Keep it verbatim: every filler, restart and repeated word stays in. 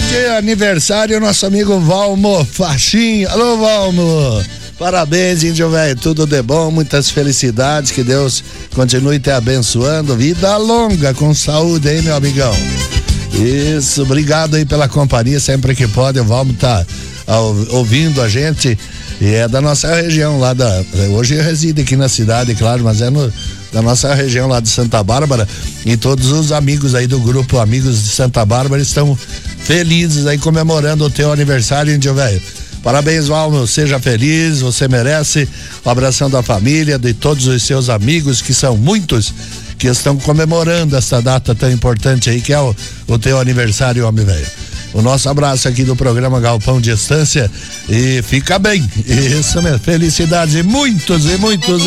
de aniversário, nosso amigo Valmo Faxinha. Alô, Valmo. Parabéns, índio velho, tudo de bom, muitas felicidades, que Deus continue te abençoando, vida longa, com saúde, hein, meu amigão? Isso, obrigado aí pela companhia, sempre que pode, o Valmo tá ouvindo a gente, e é da nossa região lá da, hoje reside aqui na cidade, claro, mas é no, da nossa região lá de Santa Bárbara, e todos os amigos aí do grupo Amigos de Santa Bárbara estão felizes aí comemorando o teu aniversário, índio velho. Parabéns, Valmo, seja feliz, você merece. Um abração da família, de todos os seus amigos, que são muitos, que estão comemorando essa data tão importante aí, que é o, o teu aniversário, homem velho. O nosso abraço aqui do programa Galpão de Estância, e fica bem. Isso mesmo, felicidades e muitos e muitos